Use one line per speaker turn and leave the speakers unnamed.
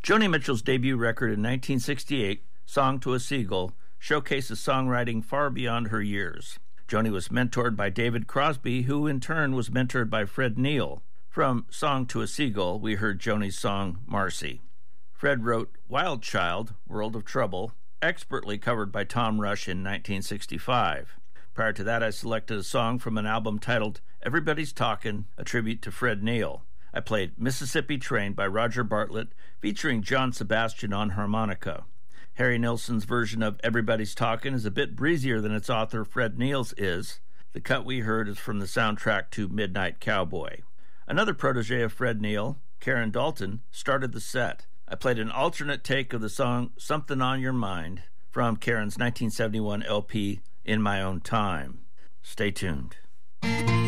Joni Mitchell's debut record in 1968, Song to a Seagull, showcases songwriting far beyond her years. Joni was mentored by David Crosby, who in turn was mentored by Fred Neil. From Song to a Seagull, we heard Joni's song, Marcy. Fred wrote Wild Child, World of Trouble, expertly covered by Tom Rush in 1965. Prior to that, I selected a song from an album titled Everybody's Talkin', a tribute to Fred Neil. I played Mississippi Train by Roger Bartlett, featuring John Sebastian on harmonica. Harry Nilsson's version of Everybody's Talkin' is a bit breezier than its author Fred Neil's is. The cut we heard is from the soundtrack to Midnight Cowboy. Another protege of Fred Neil, Karen Dalton, started the set. I played an alternate take of the song Something on Your Mind from Karen's 1971 LP, In My Own Time. Stay tuned.